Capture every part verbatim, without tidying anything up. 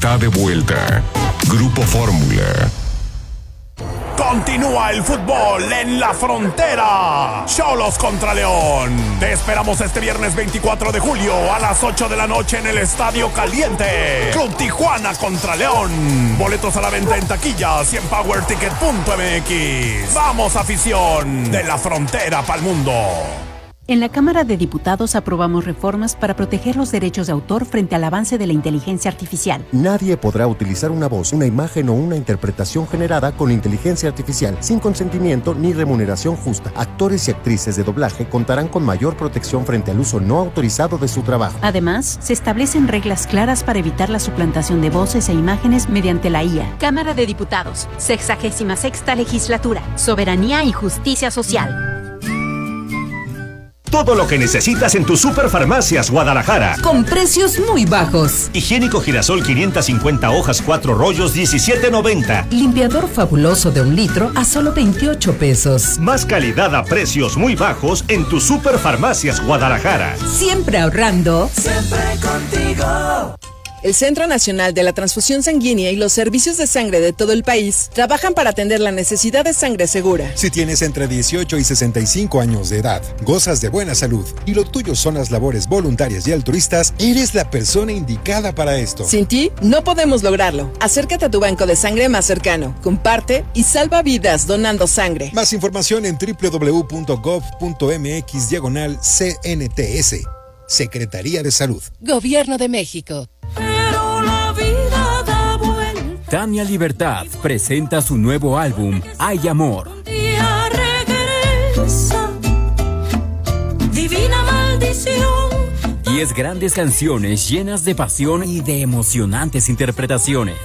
está de vuelta. Grupo Fórmula. Continúa el fútbol en la frontera. Xolos contra León. Te esperamos este viernes veinticuatro de julio a las ocho de la noche en el Estadio Caliente. Club Tijuana contra León. Boletos a la venta en taquillas y en power ticket punto m x. Vamos, afición de la frontera pa'l mundo. En la Cámara de Diputados aprobamos reformas para proteger los derechos de autor frente al avance de la inteligencia artificial. Nadie podrá utilizar una voz, una imagen o una interpretación generada con inteligencia artificial sin consentimiento ni remuneración justa. Actores y actrices de doblaje contarán con mayor protección frente al uso no autorizado de su trabajo. Además, se establecen reglas claras para evitar la suplantación de voces e imágenes mediante la I A. Cámara de Diputados, sexagésima sexta legislatura, soberanía y justicia social. Todo lo que necesitas en tus Superfarmacias Guadalajara. Con precios muy bajos. Higiénico Girasol quinientas cincuenta hojas, cuatro rollos, diecisiete noventa. Limpiador fabuloso de un litro a solo veintiocho pesos. Más calidad a precios muy bajos en tus Superfarmacias Guadalajara. Siempre ahorrando. Siempre contigo. El Centro Nacional de la Transfusión Sanguínea y los servicios de sangre de todo el país trabajan para atender la necesidad de sangre segura. Si tienes entre dieciocho y sesenta y cinco años de edad, gozas de buena salud y lo tuyo son las labores voluntarias y altruistas, eres la persona indicada para esto. Sin ti, no podemos lograrlo. Acércate a tu banco de sangre más cercano, comparte y salva vidas donando sangre. Más información en doble u doble u doble u punto gov punto m x diagonal C N T S. Secretaría de Salud. Gobierno de México. Tania Libertad presenta su nuevo álbum, Hay Amor. Regresa, divina maldición. Diez grandes canciones llenas de pasión y de emocionantes interpretaciones.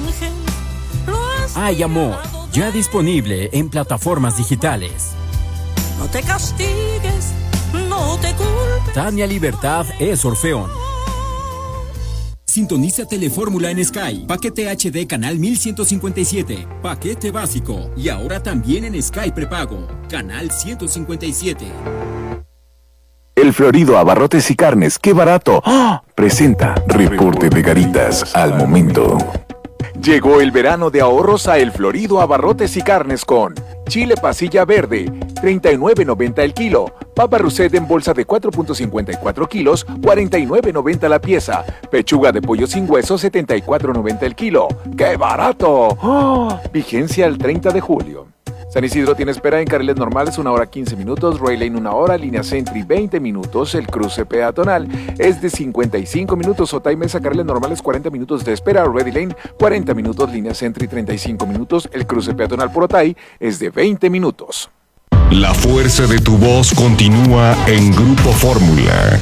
Hay Amor, ya disponible en plataformas digitales. No te castigues, no te culpes. Tania Libertad es Orfeón. Sintoniza Telefórmula en Sky. Paquete H D canal mil ciento cincuenta y siete. Paquete básico. Y ahora también en Sky prepago. Canal ciento cincuenta y siete. El Florido Abarrotes y Carnes, ¡qué barato! ¡Oh! Presenta Reporte de Garitas al momento. Llegó el verano de ahorros a El Florido Abarrotes y Carnes con chile pasilla verde, treinta y nueve noventa el kilo. Papa Rousset en bolsa de cuatro punto cincuenta y cuatro kilos, cuarenta y nueve noventa la pieza. Pechuga de pollo sin hueso, setenta y cuatro noventa el kilo. ¡Qué barato! ¡Oh! Vigencia el treinta de julio. San Isidro tiene espera en carriles normales una hora quince minutos, Rail Lane una hora, línea Sentry veinte minutos, el cruce peatonal es de cincuenta y cinco minutos, Otay Mesa carriles normales cuarenta minutos de espera, Ready Lane cuarenta minutos, línea Sentry treinta y cinco minutos, el cruce peatonal por Otay es de veinte minutos. La fuerza de tu voz continúa en Grupo Fórmula.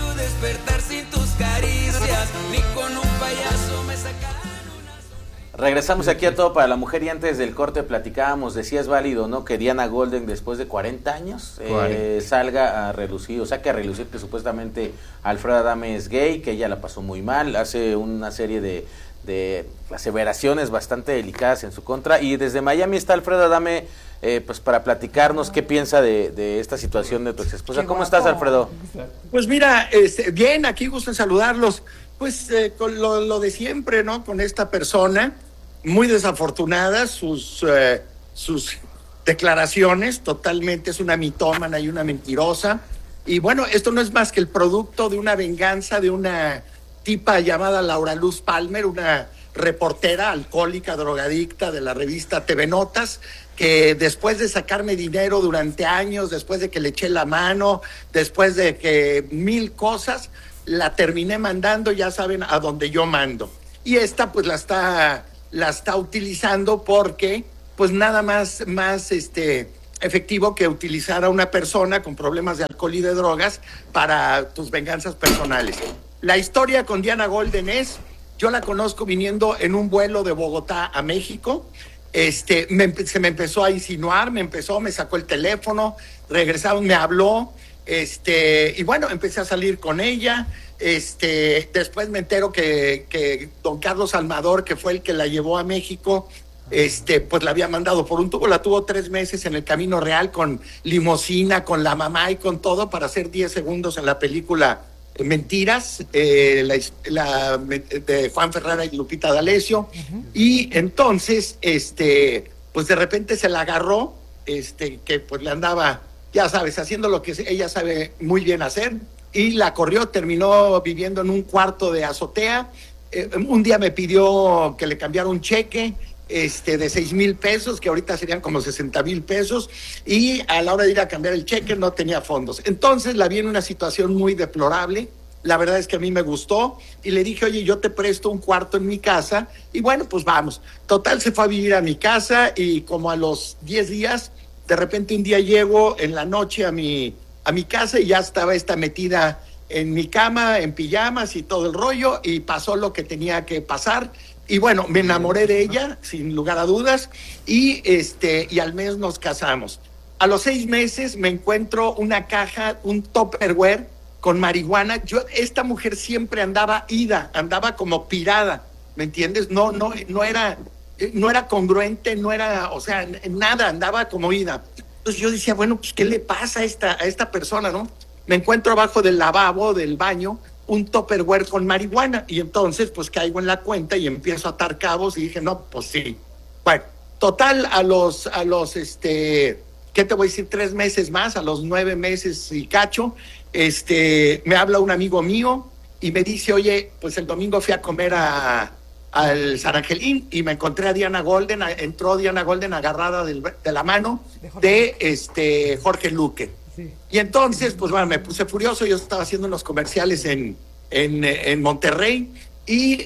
Regresamos aquí a Todo para la Mujer y antes del corte platicábamos, decías válido, ¿no? Que Diana Golden después de cuarenta años eh, salga a relucir, o sea que a relucir que supuestamente Alfredo Adame es gay, que ella la pasó muy mal, hace una serie de, de aseveraciones bastante delicadas en su contra y desde Miami está Alfredo Adame eh, pues para platicarnos qué piensa de, de esta situación de tu ex esposa. ¿Cómo estás, Alfredo? Pues mira, este, bien, aquí gusto en saludarlos, pues eh, con lo, lo de siempre, ¿no? Con esta persona muy desafortunadas sus eh, sus declaraciones, totalmente es una mitómana y una mentirosa, y bueno, esto no es más que el producto de una venganza de una tipa llamada Laura Luz Palmer, una reportera alcohólica, drogadicta de la revista T V Notas, que después de sacarme dinero durante años, después de que le eché la mano, después de que mil cosas, la terminé mandando, ya saben, a donde yo mando, y esta pues la está la está utilizando porque pues nada más, más este, efectivo que utilizar a una persona con problemas de alcohol y de drogas para tus venganzas personales. La historia con Diana Golden es, yo la conozco viniendo en un vuelo de Bogotá a México, este, me, se me empezó a insinuar, me empezó, me sacó el teléfono, regresaron, me habló, este, y bueno, empecé a salir con ella. Este, después me entero que, que don Carlos Almador, que fue el que la llevó a México, este, pues la había mandado por un tubo, la tuvo tres meses en el Camino Real con limosina, con la mamá y con todo para hacer diez segundos en la película Mentiras, eh, la, la, de Juan Ferrara y Lupita D'Alessio, uh-huh. Y entonces, este, pues de repente se la agarró, este, que pues le andaba, ya sabes, haciendo lo que ella sabe muy bien hacer, y la corrió, terminó viviendo en un cuarto de azotea. Eh, un día me pidió que le cambiara un cheque, este, de seis mil pesos, que ahorita serían como sesenta mil pesos, y a la hora de ir a cambiar el cheque no tenía fondos. Entonces la vi en una situación muy deplorable. La verdad es que a mí me gustó y le dije, oye, yo te presto un cuarto en mi casa, y bueno, pues vamos. Total, se fue a vivir a mi casa, y como a los diez días, de repente un día llego en la noche a mi, a mi casa y ya estaba esta metida en mi cama, en pijamas y todo el rollo, y pasó lo que tenía que pasar. Y bueno, me enamoré de ella, sin lugar a dudas, y este y al mes nos casamos. A los seis meses me encuentro una caja, un Tupperware con marihuana. Yo, esta mujer siempre andaba ida, andaba como pirada, ¿me entiendes? No, no, no era, no era congruente, no era, o sea, nada, andaba como ida. Entonces yo decía, bueno, pues, ¿qué le pasa a esta, a esta persona, no? Me encuentro abajo del lavabo, del baño, un Tupperware con marihuana, y entonces pues caigo en la cuenta y empiezo a atar cabos y dije, no, pues sí. Bueno, total, a los, a los, este, ¿qué te voy a decir? Tres meses más, a los nueve meses y cacho, este, me habla un amigo mío y me dice, oye, pues el domingo fui a comer a, al San Angelín y me encontré a Diana Golden, a, entró Diana Golden agarrada del, de la mano de este Jorge Luque. Sí. Y entonces, pues bueno, me puse furioso. Yo estaba haciendo unos comerciales en, en, en Monterrey y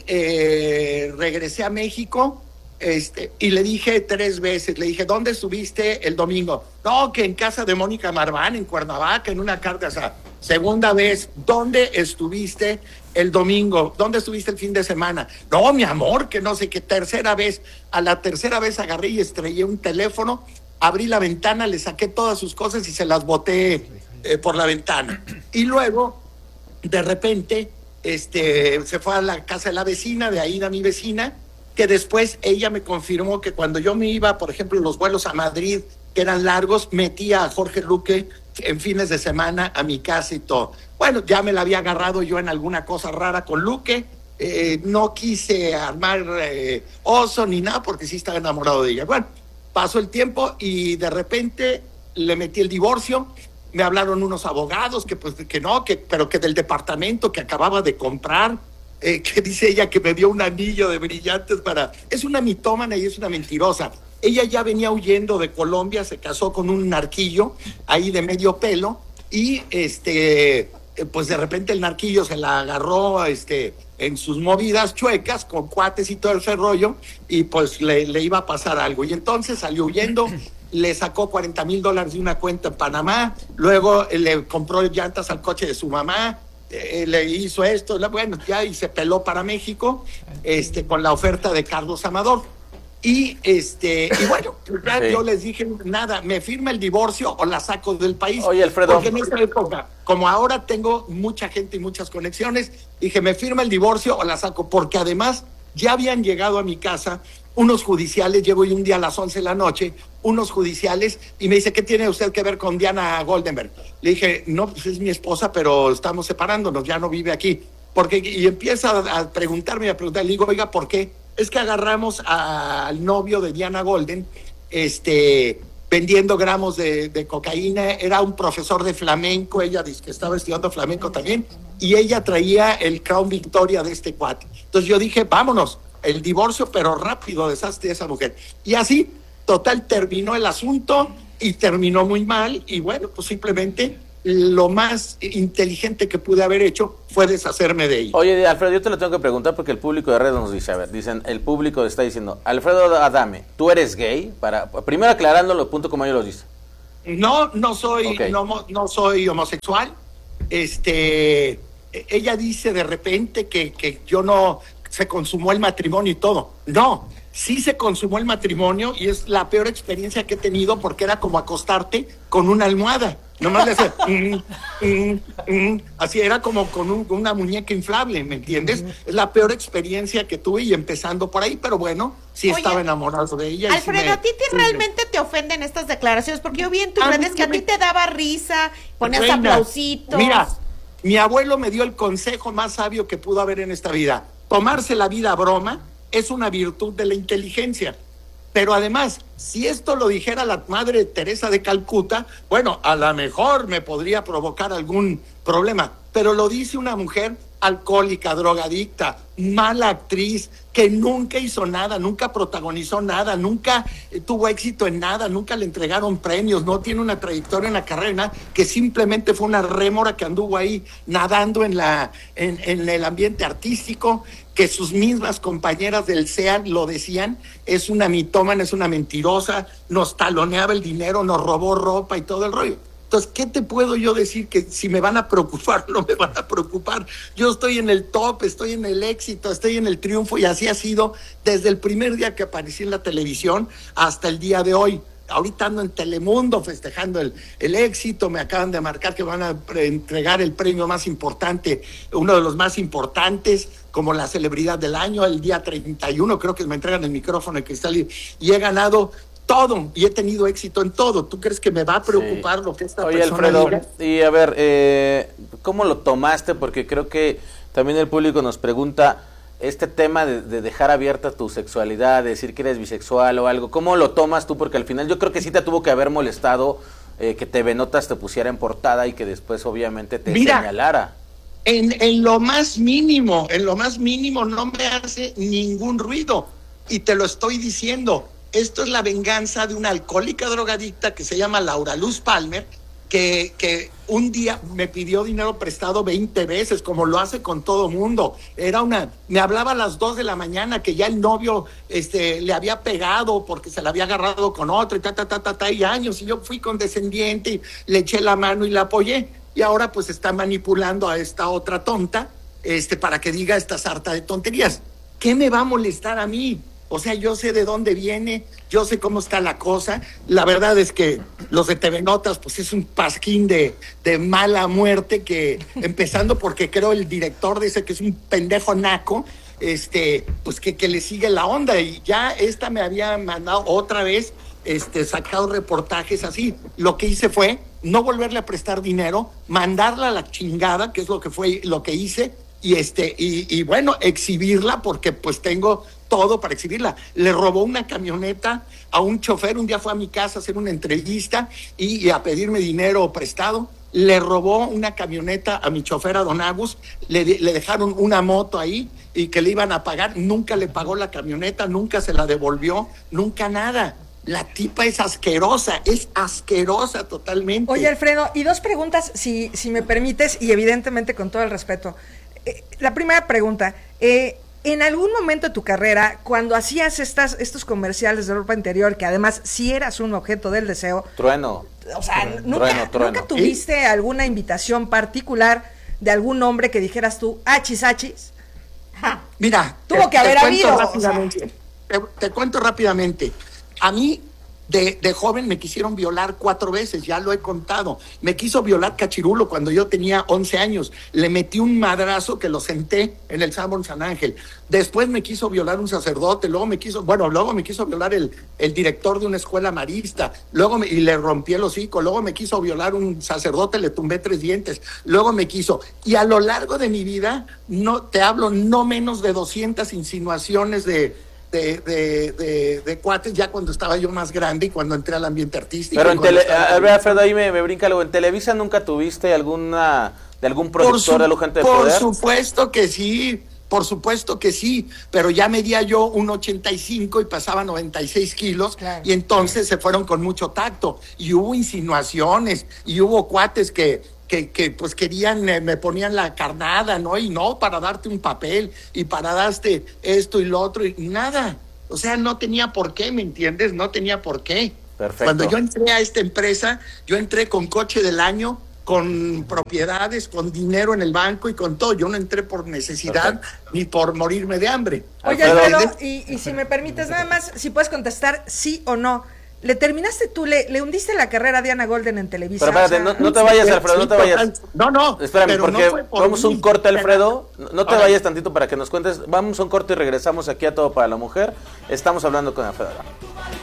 eh, regresé a México, este, y le dije tres veces, le dije, ¿dónde estuviste el domingo? No, que en casa de Mónica Marván, en Cuernavaca, en una carta. O sea, segunda vez, ¿dónde estuviste el domingo? ¿Dónde estuviste el fin de semana? No, mi amor, que no sé qué. Tercera vez, a la tercera vez agarré y estrellé un teléfono. Abrí la ventana, le saqué todas sus cosas y se las boté eh, por la ventana. Y luego, de repente, este, se fue a la casa de la vecina, de ahí a mi vecina, que después ella me confirmó que cuando yo me iba, por ejemplo, los vuelos a Madrid, que eran largos, metía a Jorge Luque en fines de semana a mi casa y todo. Bueno, ya me la había agarrado yo en alguna cosa rara con Luque. Eh, no quise armar eh, oso ni nada porque sí estaba enamorado de ella. Bueno, pasó el tiempo y de repente le metí el divorcio. Me hablaron unos abogados que pues que no, que pero que del departamento que acababa de comprar, eh, que dice ella que me dio un anillo de brillantes para... Es una mitómana y es una mentirosa. Ella ya venía huyendo de Colombia, se casó con un narquillo ahí de medio pelo y este pues de repente el narquillo se la agarró este en sus movidas chuecas con cuates y todo ese rollo y pues le, le iba a pasar algo. Y entonces salió huyendo, le sacó cuarenta mil dólares de una cuenta en Panamá, luego le compró llantas al coche de su mamá, eh, le hizo esto, bueno, ya y se peló para México este con la oferta de Carlos Amador. Y este y bueno, ya sí. Yo les dije, nada, me firma el divorcio o la saco del país. Oye, Alfredo. Porque en esta época, como ahora tengo mucha gente y muchas conexiones, dije, me firma el divorcio o la saco, porque además ya habían llegado a mi casa unos judiciales, llego yo un día a las once de la noche, unos judiciales, y me dice, ¿qué tiene usted que ver con Diana Goldenberg? Le dije, no, pues es mi esposa, pero estamos separándonos, ya no vive aquí. Porque, y empieza a preguntarme, a preguntar, le digo, oiga, ¿por qué? Es que agarramos a, al novio de Diana Golden, este, vendiendo gramos de, de cocaína, era un profesor de flamenco, ella dice que estaba estudiando flamenco también, y ella traía el Crown Victoria de este cuate. Entonces yo dije, vámonos, el divorcio, pero rápido, deshazte de esa mujer. Y así, total, terminó el asunto, y terminó muy mal, y bueno, pues simplemente... lo más inteligente que pude haber hecho fue deshacerme de ella. Oye, Alfredo, yo te lo tengo que preguntar porque el público de redes nos dice, a ver, dicen, el público está diciendo, Alfredo Adame, ¿tú eres gay? Para primero aclarándolo, punto como ellos lo dicen. No, no soy, okay. no, no soy homosexual. Este, ella dice de repente que, que yo no, se consumó el matrimonio y todo. No, sí se consumó el matrimonio y es la peor experiencia que he tenido porque era como acostarte con una almohada. Nomás le hace, mm, mm, mm, así era como con un, una muñeca inflable, ¿me entiendes? Uh-huh. Es la peor experiencia que tuve y empezando por ahí, pero bueno, sí Oye, estaba enamorado de ella. Alfredo, sí me, ¿a ti te sí realmente me... te ofenden estas declaraciones? Porque yo vi en tus a redes mí, que a me... ti te daba risa, ponías Reina, aplausitos. Mira, Mi abuelo me dio el consejo más sabio que pudo haber en esta vida. Tomarse la vida a broma es una virtud de la inteligencia. Pero además, si esto lo dijera la madre Teresa de Calcuta, bueno, a lo mejor me podría provocar algún problema. Pero lo dice una mujer alcohólica, drogadicta, mala actriz, que nunca hizo nada, nunca protagonizó nada, nunca tuvo éxito en nada, nunca le entregaron premios, no tiene una trayectoria en la carrera, que simplemente fue una rémora que anduvo ahí nadando en, la, en, en el ambiente artístico, que sus mismas compañeras del C E A lo decían, es una mitómana, es una mentirosa, nos taloneaba el dinero, nos robó ropa y todo el rollo. Entonces, ¿qué te puedo yo decir? Que si me van a preocupar, no me van a preocupar. Yo estoy en el top, estoy en el éxito, estoy en el triunfo, y así ha sido desde el primer día que aparecí en la televisión hasta el día de hoy. Ahorita ando en Telemundo festejando el, el éxito, me acaban de marcar que van a pre- entregar el premio más importante, uno de los más importantes, como la celebridad del año, el día treinta y uno, creo que me entregan el micrófono de cristal, y, y he ganado todo, y he tenido éxito en todo. ¿Tú crees que me va a preocupar sí. lo que esta Oye, persona Alfredo, diga? y a ver, eh, ¿cómo lo tomaste? Porque creo que también el público nos pregunta este tema de, de dejar abierta tu sexualidad, de decir que eres bisexual o algo. ¿Cómo lo tomas tú? Porque al final yo creo que sí te tuvo que haber molestado eh, que T V Notas te pusiera en portada y que después obviamente te Mira, señalara. En, en lo más mínimo, en lo más mínimo no me hace ningún ruido. Y te lo estoy diciendo. Esto es la venganza de una alcohólica drogadicta que se llama Laura Luz Palmer, que, que un día me pidió dinero prestado veinte veces, como lo hace con todo mundo. Era una, me hablaba a las dos de la mañana que ya el novio este, le había pegado porque se la había agarrado con otro, y ta, ta, ta, ta, ta, y años. Y yo fui condescendiente y le eché la mano y la apoyé. Y ahora pues está manipulando a esta otra tonta este, para que diga esta sarta de tonterías. ¿Qué me va a molestar a mí? O sea, yo sé de dónde viene, yo sé cómo está la cosa. La verdad es que los de T V Notas, pues es un pasquín de, de mala muerte, que empezando porque creo el director dice que es un pendejo naco, este, pues que, que le sigue la onda. Y ya esta me había mandado otra vez, este, sacado reportajes así. Lo que hice fue no volverle a prestar dinero, mandarla a la chingada, que es lo que fue, lo que hice, y este, y, y bueno, exhibirla, porque pues tengo todo para exhibirla. Le robó una camioneta a un chofer, un día fue a mi casa a hacer una entrevista y, y a pedirme dinero prestado. Le robó una camioneta a mi chofer, a don Agus, le, le dejaron una moto ahí y que le iban a pagar, nunca le pagó la camioneta, nunca se la devolvió, nunca nada. La tipa es asquerosa, es asquerosa totalmente. Oye, Alfredo, y dos preguntas, si, si me permites, y evidentemente con todo el respeto. Eh, la primera pregunta, eh, en algún momento de tu carrera, cuando hacías estas, estos comerciales de ropa interior, que además sí eras un objeto del deseo, Trueno. O sea, trueno, ¿nunca, trueno, trueno. ¿nunca tuviste ¿Sí? alguna invitación particular de algún hombre que dijeras tú, achis, achis? Ja. Mira, tuvo te, que haber te habido. Cuento rápidamente, o sea. te, te cuento rápidamente. A mí, de, de joven, me quisieron violar cuatro veces, ya lo he contado. Me quiso violar Cachirulo cuando yo tenía once años. Le metí un madrazo que lo senté en el Sanborns San Ángel. Después me quiso violar un sacerdote, luego me quiso, bueno, luego me quiso violar el, el director de una escuela marista, luego me, y le rompí el hocico, luego me quiso violar un sacerdote, le tumbé tres dientes, luego me quiso, y a lo largo de mi vida, no te hablo no menos de doscientas insinuaciones de De, de, de, de cuates, ya cuando estaba yo más grande y cuando entré al ambiente artístico. Pero en tele, a ver, Alfredo, ahí me, me brinca algo. ¿En Televisa nunca tuviste alguna, de algún productor, de algún gente de por poder? Por supuesto que sí, por supuesto que sí, pero ya medía yo un ochenta y cinco y pasaba noventa y seis kilos, claro. Y entonces se fueron con mucho tacto, y hubo insinuaciones, y hubo cuates que Que, que pues querían, eh, me ponían la carnada, ¿no? Y no, para darte un papel, y para darte esto y lo otro, y nada. O sea, no tenía por qué, ¿me entiendes? No tenía por qué. Perfecto. Cuando yo entré a esta empresa, yo entré con coche del año, con propiedades, con dinero en el banco y con todo. Yo no entré por necesidad, perfecto, ni por morirme de hambre. Oye, Alfredo, y, y si me permites, nada más, si puedes contestar sí o no. ¿Le terminaste tú, le, le hundiste la carrera a Diana Golden en Televisa? Pero espérate, o sea, no, no te vayas, Alfredo, no te vayas. No, no. Espérame, porque no por vamos a un corte, Alfredo. No te vayas tantito para que nos cuentes. Vamos a un corte y regresamos aquí a Todo para la Mujer. Estamos hablando con Alfredo.